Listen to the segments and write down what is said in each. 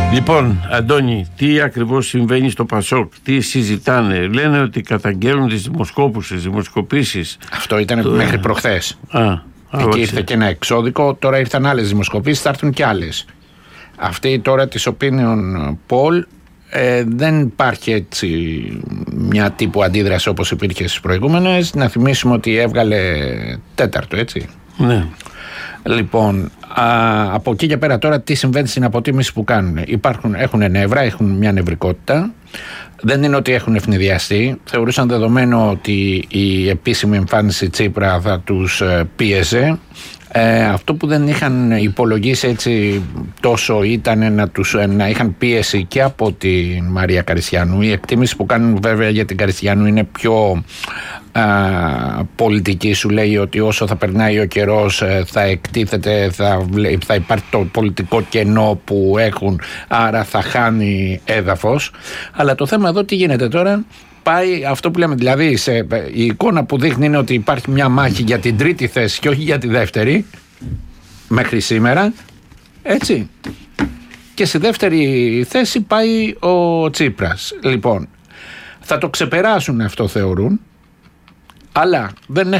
Λοιπόν, Αντώνη, τι ακριβώς συμβαίνει στο Πασόκ, τι συζητάνε? Λένε ότι καταγγέλνουν τις δημοσκοπήσεις. Αυτό ήταν μέχρι προχθές. Εκεί ήρθε και ένα εξώδικο, τώρα ήρθαν άλλες δημοσκοπήσεις, θα έρθουν και άλλες. Αυτή τώρα της Opinion Poll δεν υπάρχει έτσι μια τύπου αντίδραση όπως υπήρχε στις προηγούμενες. Να θυμίσουμε ότι έβγαλε τέταρτο, έτσι. Ναι. Λοιπόν, από εκεί και πέρα τώρα τι συμβαίνει στην αποτίμηση που κάνουν? Έχουν νεύρα, έχουν μια νευρικότητα. Δεν είναι ότι έχουν ευνηδιαστεί. Θεωρούσαν δεδομένο ότι η επίσημη εμφάνιση Τσίπρα θα τους πίεζε. Αυτό που δεν είχαν υπολογίσει έτσι τόσο ήταν να είχαν πίεση και από την Μαρία Καριστιανού. Η εκτίμηση που κάνουν βέβαια για την Καριστιανού είναι πιο πολιτική. Σου λέει ότι όσο θα περνάει ο καιρός θα εκτίθεται, θα υπάρχει το πολιτικό κενό που έχουν, άρα θα χάνει έδαφος. Αλλά το θέμα εδώ τι γίνεται τώρα? Πάει αυτό που λέμε, δηλαδή η εικόνα που δείχνει είναι ότι υπάρχει μια μάχη για την τρίτη θέση και όχι για τη δεύτερη μέχρι σήμερα, έτσι, και στη δεύτερη θέση πάει ο Τσίπρας. Λοιπόν, θα το ξεπεράσουν αυτό θεωρούν, αλλά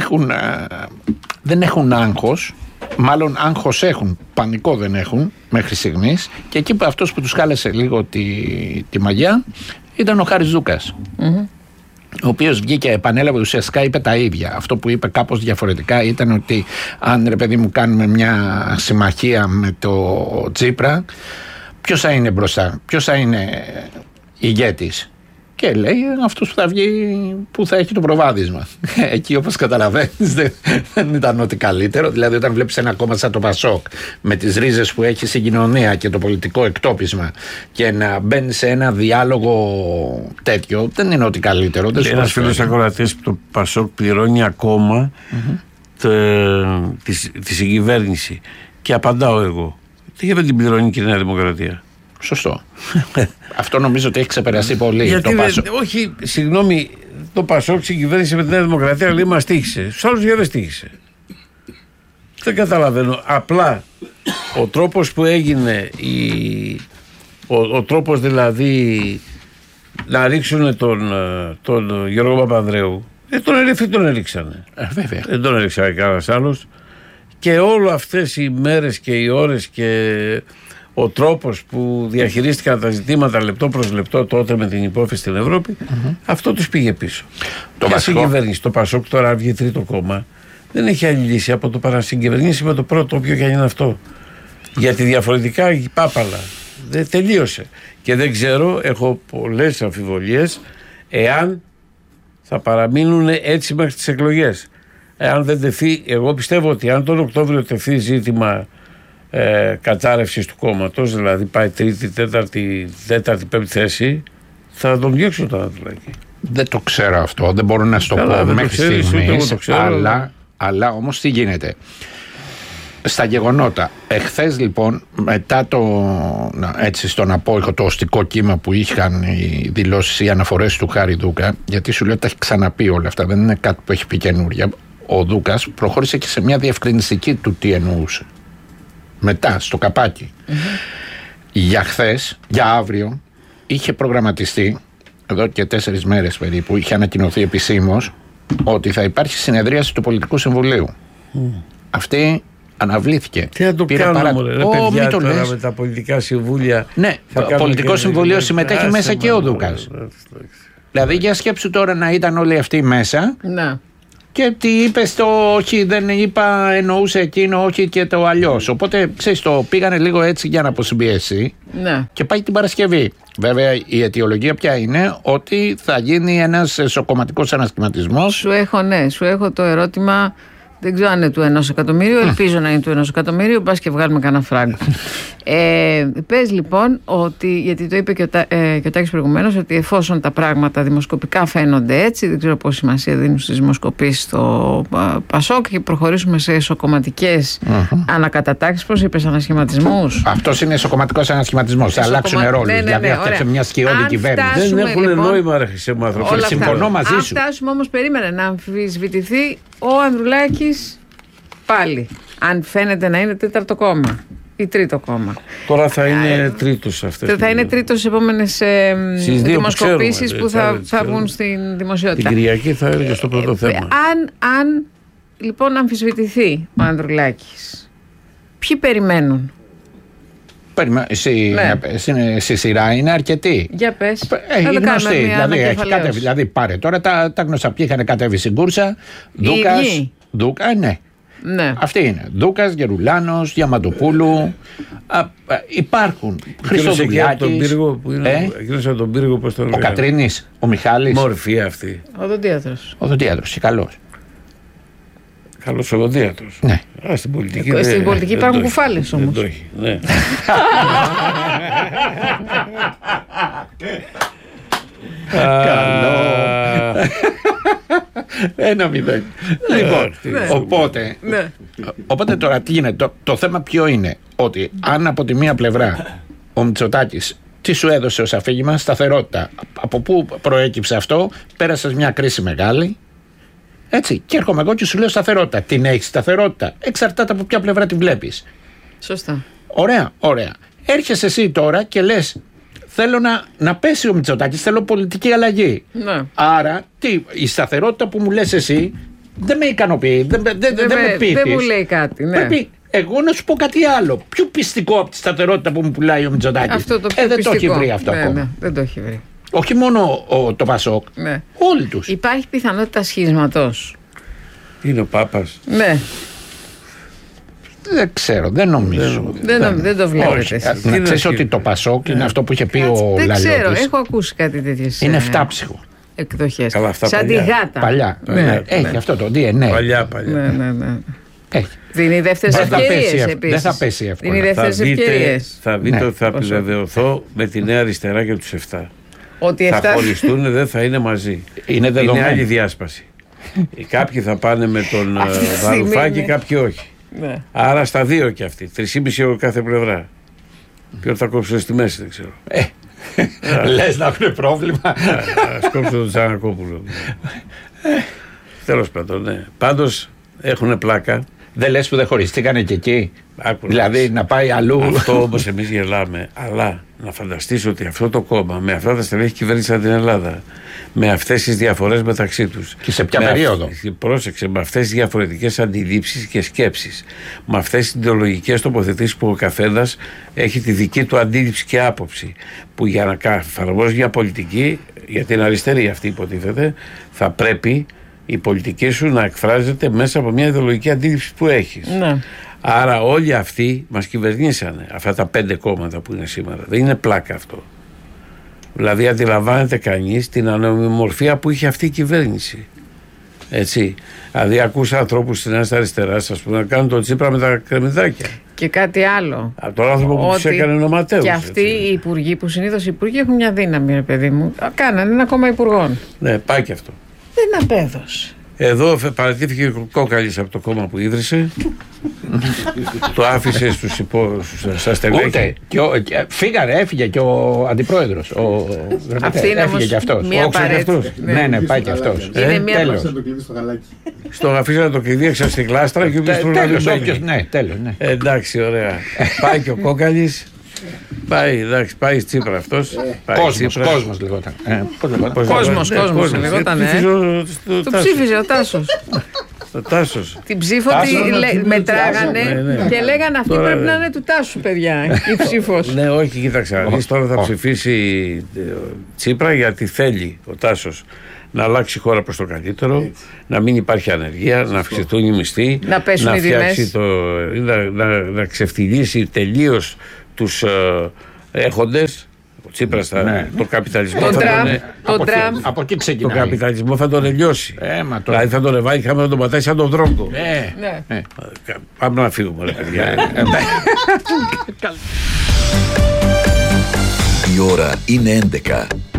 δεν έχουν άγχος, μάλλον άγχος έχουν, πανικό δεν έχουν μέχρι στιγμής, και εκεί που αυτός που τους κάλεσε λίγο τη μαγιά ήταν ο Χάρης Δούκας, ο οποίος βγήκε, επανέλαβε, ουσιαστικά είπε τα ίδια. Αυτό που είπε κάπως διαφορετικά ήταν ότι αν, ρε παιδί μου, κάνουμε μια συμμαχία με το Τσίπρα, ποιος θα είναι μπροστά, ποιος θα είναι ηγέτης? Και λέει αυτός που θα βγει, που θα έχει το προβάδισμα. Εκεί, όπως καταλαβαίνεις, δεν ήταν ό,τι καλύτερο. Δηλαδή, όταν βλέπεις ένα κόμμα σαν το Πασόκ με τις ρίζες που έχει στην κοινωνία και το πολιτικό εκτόπισμα και να μπαίνει σε ένα διάλογο τέτοιο, δεν είναι ό,τι καλύτερο. Ένας φίλος ακροατής που το Πασόκ πληρώνει ακόμα τη συγκυβέρνηση. Και απαντάω εγώ, τι δεν την πληρώνει και η Νέα Δημοκρατία? Σωστό. Αυτό νομίζω ότι έχει ξεπεραστεί πολύ. Γιατί όχι, συγγνώμη, το Πασόκ συγκυβέρνησε με τη Νέα Δημοκρατία, λέει μας τύχησε. Στους άλλους δεν τύχησε. Δεν καταλαβαίνω. Απλά ο τρόπος που έγινε, ο τρόπος δηλαδή να ρίξουν τον Γιώργο Παπανδρέου, τον Ερυφή τον έριξανε. Βέβαια. Δεν τον έριξανε κανένας άλλος. Και όλες αυτές οι μέρες και οι ώρες και ο τρόπος που διαχειρίστηκαν τα ζητήματα λεπτό προς λεπτό τότε με την υπόθεση στην Ευρώπη, αυτό τους πήγε πίσω. Το συγκυβερνήσει. Το Πασόκ τώρα βγει τρίτο κόμμα. Δεν έχει άλλη λύση από το παρασυγκυβερνήσει με το πρώτο, όποιο και αν είναι αυτό. Γιατί διαφορετικά η πάπαλα δεν τελείωσε. Και δεν ξέρω, έχω πολλές αμφιβολίες εάν θα παραμείνουν έτσι μέχρι τις εκλογές. Εάν δεν τεθεί, εγώ πιστεύω ότι αν τον Οκτώβριο τεθεί ζήτημα κατάρρευσης του κόμματος, δηλαδή πάει τρίτη, τέταρτη, πέμπτη θέση, θα τον διώξουν τον Ανδρουλάκη. Δεν το ξέρω αυτό, δεν μπορώ να σου το πω μέχρι στιγμής, αλλά όμως τι γίνεται στα γεγονότα. Εχθές λοιπόν, μετά στον απόϊχο, το οστικό κύμα που είχαν οι δηλώσεις, οι αναφορές του Χάρη Δούκα, γιατί σου λέω ότι τα έχει ξαναπεί όλα αυτά, δεν είναι κάτι που έχει πει καινούρια. Ο Δούκας προχώρησε και σε μια διευκρινιστική του τι εννοούσε. Μετά, στο καπάκι. Για χθες, για αύριο, είχε προγραμματιστεί, εδώ και 4 μέρες περίπου, είχε ανακοινωθεί επισήμως ότι θα υπάρχει συνεδρίαση του Πολιτικού Συμβουλίου. Αυτή αναβλήθηκε. Τι να το κάνουμε, παιδιά, τώρα με τα πολιτικά συμβούλια? Ναι, πολιτικό συμβουλίο συμμετέχει μέσα και ο Δούκας. Δηλαδή, για σκέψου τώρα να ήταν όλοι αυτοί μέσα. Ναι. Και τι είπε το όχι, δεν είπα, εννοούσε εκείνο, όχι και το αλλιώς. Οπότε, ξέρεις, το πήγανε λίγο έτσι για να αποσυμπιέσει. Ναι. Και πάει την Παρασκευή. Βέβαια, η αιτιολογία πια είναι ότι θα γίνει ένας εσωκομματικός ανασχηματισμός. Σου έχω το ερώτημα. Δεν ξέρω αν είναι του 1 εκατομμύριου, ελπίζω να είναι του 1 εκατομμύριου, μπας και βγάλουμε κανένα φράγκο. Πες λοιπόν ότι, γιατί το είπε και ο Τάκης προηγουμένως, ότι εφόσον τα πράγματα δημοσκοπικά φαίνονται έτσι, δεν ξέρω πόση σημασία δίνουν στις δημοσκοπήσεις στο Πασόκ και προχωρήσουμε σε εσωκομματικές ανακατατάξεις, πώς είπες, ανασχηματισμούς. Αυτός είναι εσωκομματικός ανασχηματισμός. Θα αλλάξουν ρόλους. Δηλαδή, έφτιαξε μια σκιώδη κυβέρνηση. Δεν έχουν λοιπόν νόημα, ρε χρυσέ μου άνθρωπο. Συμφωνώ μαζί σου. Αν φτάσουμε όμως, περίμενε να αμφισβητηθεί ο Ανδρουλάκης πάλι, αν φαίνεται να είναι τέταρτο κόμμα. ή τρίτο κόμμα. Τώρα θα είναι τρίτος αυτές. Θα είναι τρίτος στις επόμενες δημοσκοπήσεις που θα βγουν στην δημοσιότητα. Την Κυριακή θα έλεγε στο πρώτο θέμα. Αν λοιπόν αμφισβητηθεί ο Ανδρουλάκης, ποιοι περιμένουν? Στη σειρά είναι αρκετοί. Για πες. Έχει γνωστή. Δηλαδή πάρε τώρα τα γνωστά. Ποιοι είχαν κατέβει στην κούρσα. Ντούκα, ναι. Ναι. Αυτοί είναι. Ντούκας, Γερουλάνος, Διαμαντοπούλου. Υπάρχουν. Χριστοδουλιάκης. Εκείνος από τον πύργο, πώς τον Ο Κατρίνης, ο Μιχάλης. Μορφή αυτή. Οδοντίατρος. Οδοντίατρος, και καλός. Καλός οδοντίατρος. Ναι. Στην πολιτική, στην πολιτική υπάρχουν κουφάλες όμως. Δεν το έχει. Ναι. Καλό. 1-0. Λοιπόν, οπότε τώρα τι γίνεται? Το θέμα ποιο είναι? Ότι αν από τη μία πλευρά ο Μητσοτάκης τι σου έδωσε ως αφήγημα? Σταθερότητα. Από πού προέκυψε αυτό? Πέρασες μια κρίση μεγάλη. Έτσι. Και έρχομαι εγώ και σου λέω σταθερότητα. Την έχεις σταθερότητα? Εξαρτάται από ποια πλευρά την βλέπεις. Σωστά. Ωραία. Έρχεσαι εσύ τώρα και λες, θέλω να πέσει ο Μητσοτάκης, θέλω πολιτική αλλαγή. Ναι. Άρα, η σταθερότητα που μου λες εσύ δεν με ικανοποιεί, δεν με πείθεις. Δεν μου λέει κάτι. Ναι. Πρέπει εγώ να σου πω κάτι άλλο. Πιο πιστικό από τη σταθερότητα που μου πουλάει ο Μητσοτάκης. Αυτό το πιο δεν πιστικό. το έχει βρει αυτό ακόμα. Ναι, δεν το έχει βρει. Όχι μόνο το Πασόκ, ναι. Όλοι τους. Υπάρχει πιθανότητα σχισματός. Είναι ο Πάπας. Ναι. Δεν ξέρω, δεν νομίζω. Δεν το βλέπετε. Να ξέρεις ότι το Πασόκ είναι αυτό που είχε πει ο Λαλιώτης. Δεν ξέρω, έχω ακούσει κάτι τέτοιες. Είναι εφτάψυχο. Εκδοχές. Σαν τη γάτα. Παλιά. Έχει αυτό το DNA. Παλιά. Ναι. Έχει. Δίνει δεύτερες ευκαιρίες επίσης. Δεν θα πέσει εύκολα. Δίνει δεύτερες ευκαιρίες. Θα δείτε ότι θα επιβεβαιωθώ με τη Νέα Αριστερά και τους 7. Ότι θα χωριστούν, δεν θα είναι μαζί. Είναι άλλη διάσπαση. Κάποιοι θα πάνε με τον Βαρουφάκη, κάποιοι όχι. Ναι. Άρα στα δύο κι αυτοί. 3,5 από κάθε πλευρά. Ποιον θα κόψω στη μέση, δεν ξέρω. Λες να έχουν πρόβλημα. Ας κόψω τον Τζανακόπουλο. Τέλος πάντων, ναι. Πάντως έχουν πλάκα. Δεν λες που δεν χωριστήκανε και εκεί? Δηλαδή να πάει αλλού. Αυτό όμως εμείς γελάμε. Αλλά να φανταστείς ότι αυτό το κόμμα με αυτά τα στελέχη κυβέρνησαν την Ελλάδα. Με αυτές τις διαφορές μεταξύ τους. Και σε ποια περίοδο? Πρόσεξε, με αυτές τις διαφορετικές αντιλήψεις και σκέψεις. Με αυτές τις ιδεολογικές τοποθετήσεις που ο καθένας έχει τη δική του αντίληψη και άποψη. Που για να εφαρμόζει μια πολιτική, για την αριστερή αυτή υποτίθεται, θα πρέπει η πολιτική σου να εκφράζεται μέσα από μια ιδεολογική αντίληψη που έχεις. Ναι. Άρα όλοι αυτοί μας κυβερνήσανε, αυτά τα 5 κόμματα που είναι σήμερα. Δεν είναι πλάκα αυτό. Δηλαδή αντιλαμβάνεται κανείς την ανομιμορφία που είχε αυτή η κυβέρνηση. Έτσι. Δηλαδή ακούσα ανθρώπους στην Νέα Αριστερά, ας πούμε, να κάνουν τον Τσίπρα με τα κρεμμυδάκια. Και κάτι άλλο. Από τον άνθρωπο που τους έκανε νοματέους. Και αυτοί οι υπουργοί που συνήθως οι υπουργοί έχουν μια δύναμη, ρε παιδί μου. Κάνανε ένα κόμμα υπουργών. Ναι, πάει και αυτό. Δεν απέδωσε. Εδώ παρατήθηκε ο Κόκαλης από το κόμμα που ίδρυσε. Το άφησε στα στελέχη. Έφυγε και ο αντιπρόεδρος. Έφυγε και αυτός. Ναι, πάει και αυτός. Τέλος. Αφήσανε το κλειδί έξω στην κλάστρα και όποιος τέλος. Εντάξει, ωραία. Πάει και ο Κόκαλης. Πάει Τσίπρα αυτός. Κόσμος λεγόταν. Κόσμος λεγόταν. Το ψήφιζε ο Τάσος. Την ψήφο τη μετράγανε και λέγανε αυτή πρέπει να είναι του Τάσου, παιδιά, η ψήφος. Ναι, όχι, κοίταξε. Τώρα θα ψηφίσει Τσίπρα γιατί θέλει ο Τάσος να αλλάξει η χώρα προς το καλύτερο, να μην υπάρχει ανεργία, να αυξηθούν οι μισθοί, να πέσουν οι τιμές, να ξεφτυλίσει τελείως τους έχοντες. Ο Τσίπρας το καπιταλισμό από εκεί ξεκινάει. Το καπιταλισμό θα τον ελειώσει. Δηλαδή θα τον ρεβάει, θα τον πατάει σαν τον δρόγκο. Πάμε να φύγουμε, ρε παιδιά. Η ώρα είναι 11.